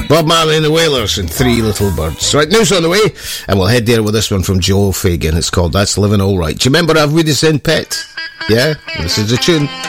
Bob Marley and the Wailers and Three Little Birds. Right, news on the way, and we'll head there with this one from Joe Fagan. It's called That's Living All Right. Do you remember I've Really Sent Pet? Yeah, this is the tune.